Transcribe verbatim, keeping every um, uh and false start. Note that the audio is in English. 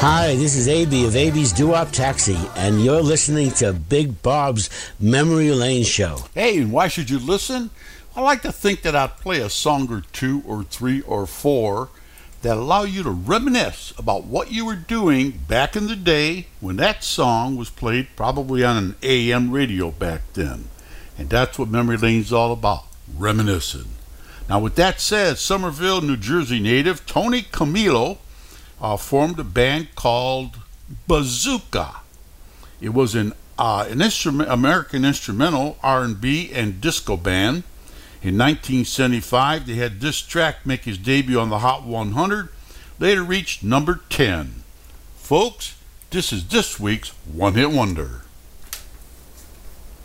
Hi, this is A B of A B's Doo-Wop Taxi, and you're listening to Big Bob's Memory Lane Show. Hey, and why should you listen? I like to think that I'd play a song or two or three or four that allow you to reminisce about what you were doing back in the day when that song was played probably on an A M radio back then. And that's what Memory Lane's all about, reminiscing. Now with that said, Somerville, New Jersey native Tony Camillo uh, formed a band called Bazooka. It was an, uh, an instrument, American instrumental R and B and disco band. In nineteen seventy-five, they had this track make his debut on the Hot one hundred, later reached number ten. Folks, this is this week's One Hit Wonder.